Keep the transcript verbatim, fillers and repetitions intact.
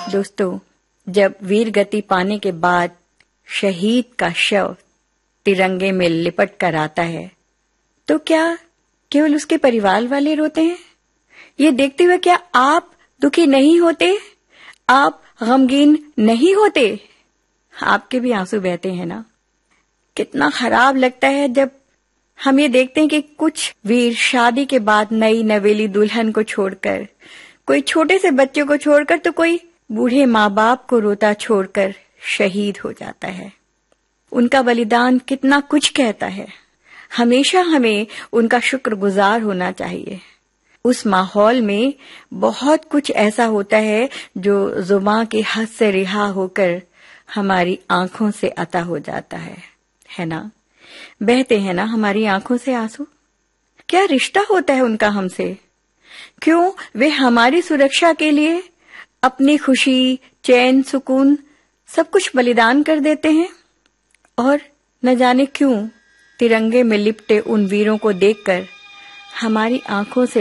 दोस्तों, जब वीर गति पाने के बाद शहीद का शव तिरंगे में लिपट कर आता है, तो क्या केवल उसके परिवार वाले रोते हैं? ये देखते हुए क्या आप दुखी नहीं होते? आप गमगीन नहीं होते? आपके भी आंसू बहते हैं ना? कितना खराब लगता है जब हम ये देखते हैं कि कुछ वीर शादी के बाद नई नवेली दुल्हन को छोड़कर, कोई छोटे से बच्चे को छोड़कर, तो कोई बूढ़े माँ बाप को रोता छोड़कर शहीद हो जाता है। उनका बलिदान कितना कुछ कहता है। हमेशा हमें उनका शुक्रगुजार होना चाहिए। उस माहौल में बहुत कुछ ऐसा होता है जो जुबान के हद से रिहा होकर हमारी आंखों से अता हो जाता है, है ना? बहते हैं ना हमारी आंखों से आंसू। क्या रिश्ता होता है उनका हमसे? क्यों वे हमारी सुरक्षा के लिए अपनी खुशी, चैन, सुकून सब कुछ बलिदान कर देते हैं? और न जाने क्यों तिरंगे में लिपटे उन वीरों को देखकर हमारी आंखों से